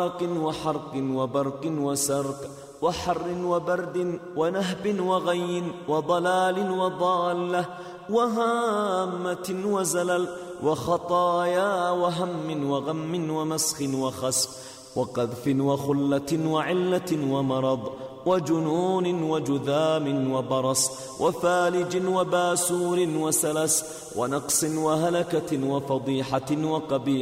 وحرق وبرق وسرق وحر وبرد ونهب وغي وضلال وضالة وهامة وزلل وخطايا وهم وغم ومسخ وخسف وقذف وخلة وعلة ومرض وجنون وجذام وبرص وفالج وباسور وسلس ونقص وهلكة وفضيحة وقبيح